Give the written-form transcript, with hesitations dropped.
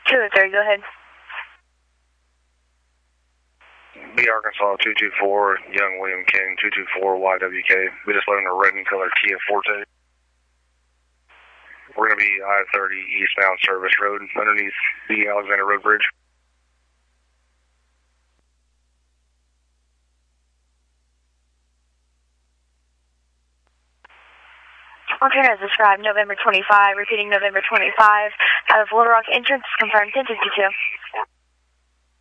203, go ahead. B Arkansas 224, Young William King 224 YWK. We just loaded a red and color Kia Forte. We're going to be I-30 eastbound Service Road underneath the Alexander Road Bridge. Alternate as described, November 25, repeating November 25, out of Little Rock entrance, confirmed 1052.